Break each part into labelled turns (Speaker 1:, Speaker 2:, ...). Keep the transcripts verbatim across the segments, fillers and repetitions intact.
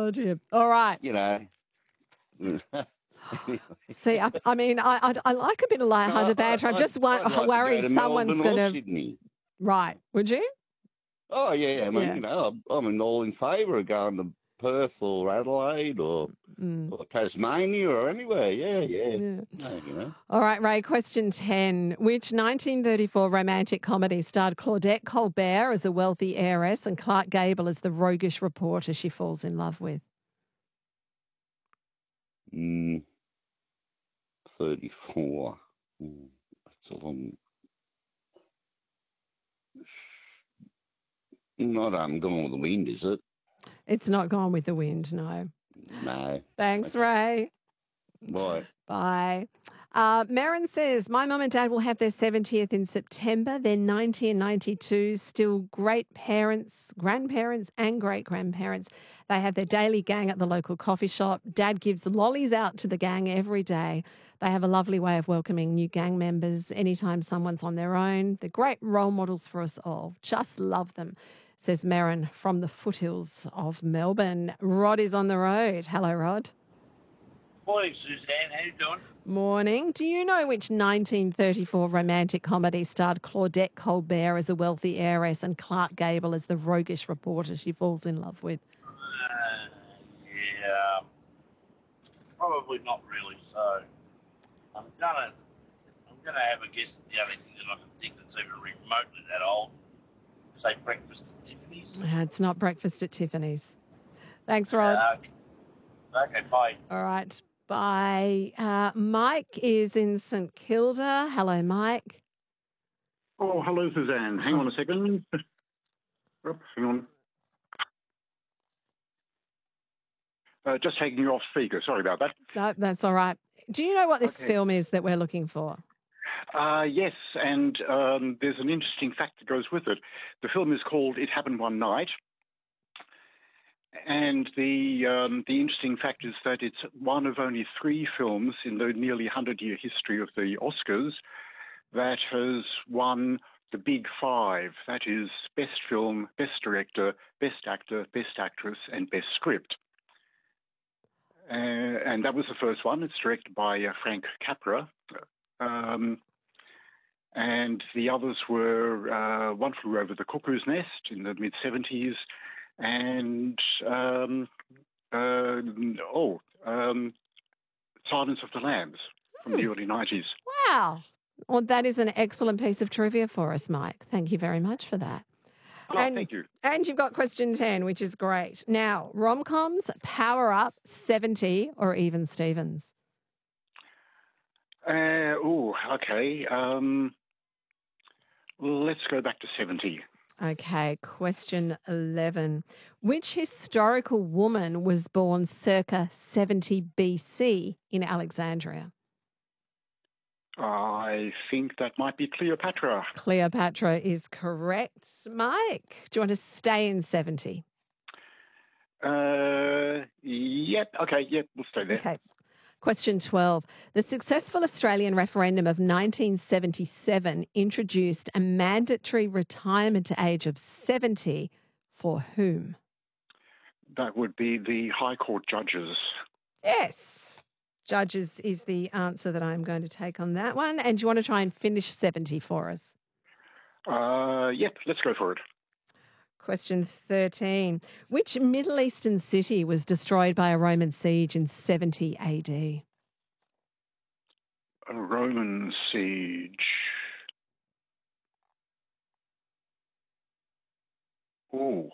Speaker 1: Oh, dear. All right.
Speaker 2: You know. Anyway.
Speaker 1: See, I, I mean, I, I I like a bit of light-hearted
Speaker 2: No, I-
Speaker 1: banter. I'm
Speaker 2: I'd-
Speaker 1: just wor-
Speaker 2: I'd like to
Speaker 1: worried
Speaker 2: go to
Speaker 1: someone's
Speaker 2: Melbourne or
Speaker 1: going to...
Speaker 2: Sydney.
Speaker 1: Right. Would you?
Speaker 2: Oh, yeah, I mean,
Speaker 1: Yeah.
Speaker 2: you know, I'm, I'm all in favour of going to Perth or Adelaide or,
Speaker 1: Mm.
Speaker 2: or Tasmania or anywhere. Yeah, yeah.
Speaker 1: Yeah.
Speaker 2: No, you know.
Speaker 1: All right, Ray, question ten. Which nineteen thirty-four romantic comedy starred Claudette Colbert as a wealthy heiress and Clark Gable as the roguish reporter she falls in love with?
Speaker 2: Mm, thirty-four. Mm, that's a long... Not um, Gone with the Wind, is it?
Speaker 1: It's not Gone with the Wind, no.
Speaker 2: No.
Speaker 1: Thanks, Ray.
Speaker 2: Right.
Speaker 1: Bye. Uh, Marin says, my mum and dad will have their seventieth in September. They're ninety and ninety-two, still great parents, grandparents and great-grandparents. They have their daily gang at the local coffee shop. Dad gives lollies out to the gang every day. They have a lovely way of welcoming new gang members anytime someone's on their own. They're great role models for us all. Just love them, says Marin from the foothills of Melbourne. Rod is on the road. Hello, Rod.
Speaker 3: Morning, Suzanne. How you doing?
Speaker 1: Morning. Do you know which nineteen thirty-four romantic comedy starred Claudette Colbert as a wealthy heiress and Clark Gable as the roguish reporter she falls in love with?
Speaker 3: Uh, yeah, probably not really. So I'm gonna, I'm gonna have a guess at the only thing that I can think that's even remotely that old. Say Breakfast at Tiffany's.
Speaker 1: Uh, It's not Breakfast at Tiffany's. Thanks, Rod.
Speaker 3: Uh, okay, bye.
Speaker 1: All right. Bye. Uh, Mike is in St Kilda. Hello, Mike.
Speaker 4: Oh, hello, Suzanne. Hang on a second. Oops, hang on. Uh, just taking you off speaker. Sorry about that.
Speaker 1: No, that's all right. Do you know what this
Speaker 4: Okay.
Speaker 1: film is that we're looking for?
Speaker 4: Uh, yes, and um, there's an interesting fact that goes with it. The film is called It Happened One Night. And the um, the interesting fact is that it's one of only three films in the nearly hundred-year history of the Oscars that has won the big five. That is Best Film, Best Director, Best Actor, Best Actress, and Best Script. Uh, and that was the first one. It's directed by uh, Frank Capra. Um, and the others were uh, One Flew Over the Cuckoo's Nest in the mid-seventies, and um, uh, oh, um, Silence of the Lambs from the early nineties.
Speaker 1: Wow. Well, that is an excellent piece of trivia for us, Mike. Thank you very much for that.
Speaker 4: Oh,
Speaker 1: and,
Speaker 4: thank you.
Speaker 1: And you've got question ten, which is great. Now, rom-coms, Power Up, seventy, or Even Stevens?
Speaker 4: Uh, oh, okay. Um, let's go back to seventy.
Speaker 1: Okay, question eleven. Which historical woman was born circa seventy B C in Alexandria?
Speaker 4: I think that might be Cleopatra.
Speaker 1: Cleopatra is correct. Mike, do you want to stay in seventy?
Speaker 4: Uh, yep. Okay. Yep. We'll stay there.
Speaker 1: Okay. Question twelve. The successful Australian referendum of nineteen seventy-seven introduced a mandatory retirement age of seventy for whom?
Speaker 4: That would be the High Court judges.
Speaker 1: Yes. Judges is the answer that I'm going to take on that one. And do you want to try and finish seventy for us?
Speaker 4: Uh, yep. Let's go for it.
Speaker 1: Question thirteen. Which Middle Eastern city was destroyed by a Roman siege in seventy A D?
Speaker 4: A Roman siege. Oh.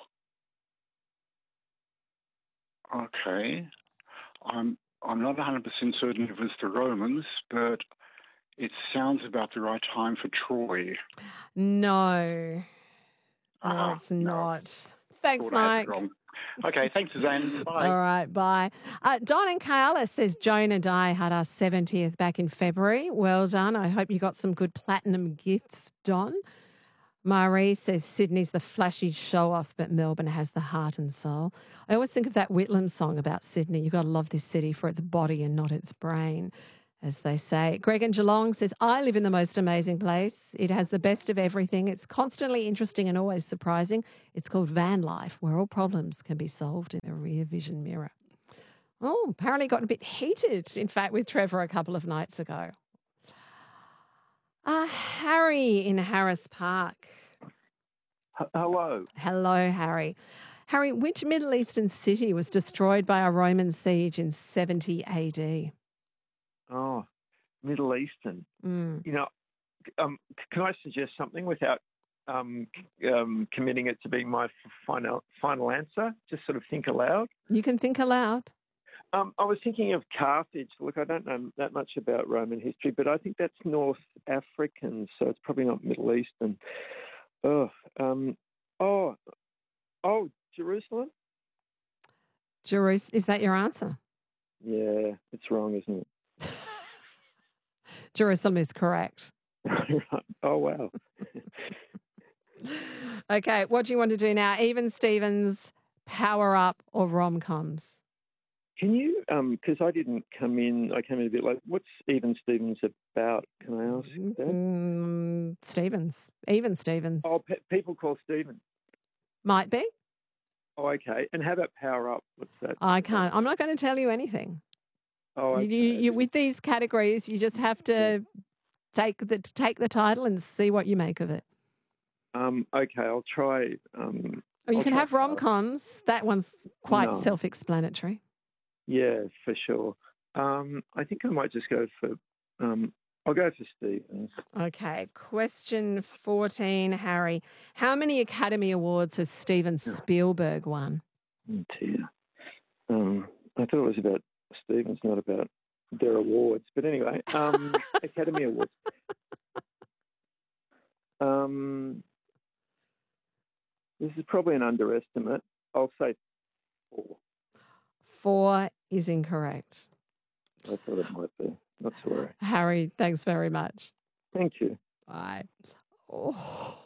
Speaker 4: Okay. I'm I'm not one hundred percent certain if it was the Romans, but it sounds about the right time for Troy.
Speaker 1: No. No,
Speaker 4: Ah,
Speaker 1: it's
Speaker 4: no.
Speaker 1: not. Thanks,
Speaker 4: Thought I had it
Speaker 1: Mike.
Speaker 4: wrong. Okay, thanks, Suzanne. Bye.
Speaker 1: All right, bye. Uh, Don and Kayala says Joan and I had our seventieth back in February. Well done. I hope you got some good platinum gifts, Don. Marie says Sydney's the flashy show-off, but Melbourne has the heart and soul. I always think of that Whitlam song about Sydney. You've got to love this city for its body and not its brain, as they say. Greg in Geelong says, I live in the most amazing place. It has the best of everything. It's constantly interesting and always surprising. It's called van life, where all problems can be solved in the rear vision mirror. Oh, apparently got a bit heated, in fact, with Trevor a couple of nights ago. Uh, Harry in Harris Park.
Speaker 5: H- Hello.
Speaker 1: Hello, Harry. Harry, which Middle Eastern city was destroyed by a Roman siege in seventy A D?
Speaker 5: Oh, Middle Eastern.
Speaker 1: Mm.
Speaker 5: You know, um, can I suggest something without um, um, committing it to being my f- final final answer? Just sort of think aloud.
Speaker 1: You can think aloud.
Speaker 5: Um, I was thinking of Carthage. Look, I don't know that much about Roman history, but I think that's North African, so it's probably not Middle Eastern. Oh, um, oh, oh, Jerusalem?
Speaker 1: Jerus- is that your answer?
Speaker 5: Yeah, it's wrong, isn't it?
Speaker 1: Jerusalem is correct.
Speaker 5: Oh, wow.
Speaker 1: Okay, what do you want to do now? Even Stevens, Power Up, or rom-coms?
Speaker 5: Can you, because I didn't come in, I came in a bit late. What's Even Stevens about? Can I ask that?
Speaker 1: Mm, Stevens. Even Stevens.
Speaker 5: Oh, pe- people call Stephen.
Speaker 1: Might be.
Speaker 5: Oh, okay. And how about Power Up? What's that?
Speaker 1: I can't. I'm not going to tell you anything.
Speaker 5: Oh, okay.
Speaker 1: You, you, you, with these categories, you just have to take the take the title and see what you make of it.
Speaker 5: Um, okay, I'll try. Um,
Speaker 1: Or you
Speaker 5: I'll
Speaker 1: can
Speaker 5: try
Speaker 1: have rom-coms. That one's quite
Speaker 5: No.
Speaker 1: self-explanatory.
Speaker 5: Yeah, for sure. Um, I think I might just go for. Um, I'll go for Stevens.
Speaker 1: Okay, question fourteen, Harry. How many Academy Awards has Steven Spielberg won?
Speaker 5: Oh, dear. Um, I thought it was about Stevens, not about their awards. But anyway, um, Academy Awards. Um, this is probably an underestimate. I'll say four.
Speaker 1: Four is incorrect.
Speaker 5: I thought it might be. Not to worry.
Speaker 1: Harry, thanks very much.
Speaker 5: Thank you.
Speaker 1: Bye. Oh.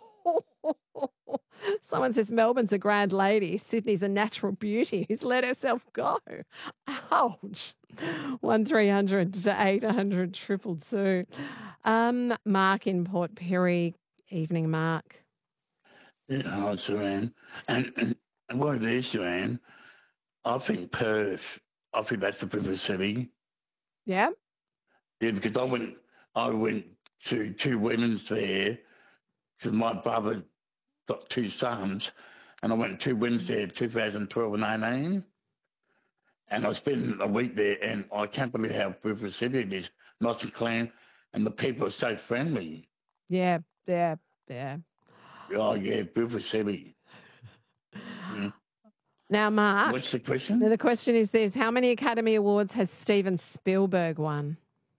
Speaker 1: Someone says Melbourne's a grand lady. Sydney's a natural beauty who's let herself go. Ouch. One three hundred to eight hundred triple two. Um, Mark in Port Pirie. Evening, Mark.
Speaker 3: Yeah, hi, Saran. And, and, and what it is, Saran, I think Perth, I think that's the biggest city.
Speaker 1: Yeah.
Speaker 3: Yeah, because I went, I went to two women's there because my brother got two sons, and I went to two women's there in two thousand twelve and eighteen, and I spent a week there, and I can't believe how beautiful city it is, nice and clean, and the people are so friendly.
Speaker 1: Yeah, yeah, yeah.
Speaker 3: Oh, yeah, beautiful city. Mm.
Speaker 1: Now, Mark,
Speaker 3: What's the question?
Speaker 1: the question is this. How many Academy Awards has Steven Spielberg won?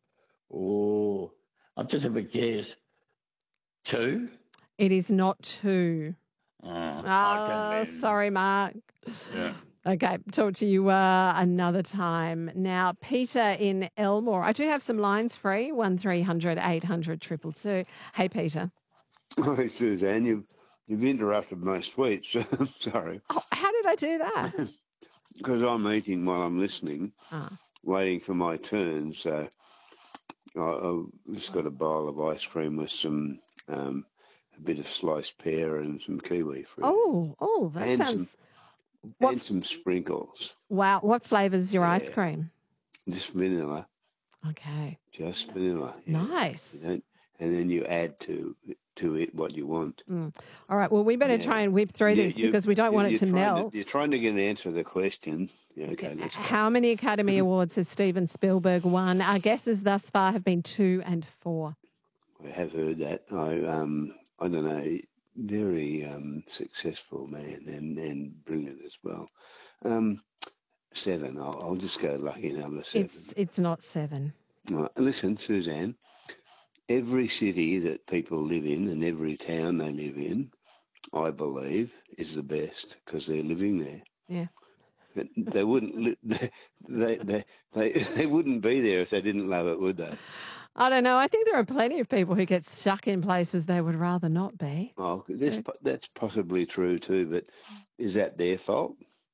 Speaker 3: Oh, I'll just have a guess. Two?
Speaker 1: It is not two.
Speaker 3: Oh, I
Speaker 1: Oh,
Speaker 3: can't
Speaker 1: sorry, Mark.
Speaker 3: Yeah.
Speaker 1: Okay, talk to you uh, another time. Now, Peter in Elmore. I do have some lines free, one three hundred eight hundred two two two. Hey, Peter.
Speaker 2: Hi, Suzanne. You've, you've interrupted my speech. Sorry.
Speaker 1: Oh, how did I do that?
Speaker 2: Because I'm eating while I'm listening,
Speaker 1: Ah.
Speaker 2: waiting for my turn. So I, I've just got a bowl of ice cream with some, um, a bit of sliced pear and some kiwi fruit.
Speaker 1: Oh, oh, that
Speaker 2: and
Speaker 1: sounds...
Speaker 2: Some,
Speaker 1: What...
Speaker 2: And some sprinkles.
Speaker 1: Wow, what flavour's your
Speaker 2: Yeah.
Speaker 1: ice cream?
Speaker 2: Just vanilla.
Speaker 1: Okay.
Speaker 2: Just vanilla. Yeah.
Speaker 1: Nice.
Speaker 2: You don't- and then you add to to it what you want.
Speaker 1: Mm. All right, well, we better
Speaker 2: Yeah.
Speaker 1: try and whip through
Speaker 2: You-
Speaker 1: this
Speaker 2: you-
Speaker 1: because we don't
Speaker 2: you-
Speaker 1: want it
Speaker 2: you're
Speaker 1: to
Speaker 2: trying
Speaker 1: melt.
Speaker 2: you're trying to get an answer to the question. Yeah, okay, let's go.
Speaker 1: How many Academy Awards has Steven Spielberg won? Our guesses thus far have been two and four.
Speaker 2: I have heard that. I um I don't know, very um successful man and, and brilliant as well. Um, seven. I'll, I'll just go lucky number seven.
Speaker 1: It's it's not seven.
Speaker 2: All right, listen, Suzanne. Every city that people live in and every town they live in, I believe, is the best because they're living there.
Speaker 1: Yeah.
Speaker 2: But they wouldn't. Li- they, they they they they wouldn't be there if they didn't love it, would they?
Speaker 1: I don't know. I think there are plenty of people who get stuck in places they would rather not be.
Speaker 2: Oh, that's that's possibly true too. But is that their fault?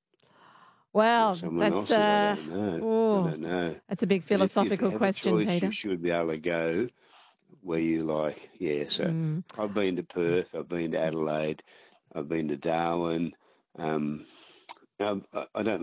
Speaker 1: Well,
Speaker 2: Or someone
Speaker 1: that's
Speaker 2: else's? I
Speaker 1: uh,
Speaker 2: don't know.
Speaker 1: oh,
Speaker 2: I don't know.
Speaker 1: that's a big
Speaker 2: But if- if you
Speaker 1: philosophical
Speaker 2: have a
Speaker 1: question,
Speaker 2: choice,
Speaker 1: Peter.
Speaker 2: You should be able to go where you like. Yeah. So
Speaker 1: Mm.
Speaker 2: I've been to Perth. I've been to Adelaide. I've been to Darwin. Um, I, I don't